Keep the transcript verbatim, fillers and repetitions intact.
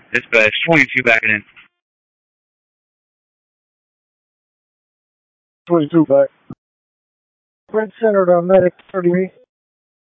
Dispatch twenty-two backing in. twenty-two back. Red centered on medic thirty.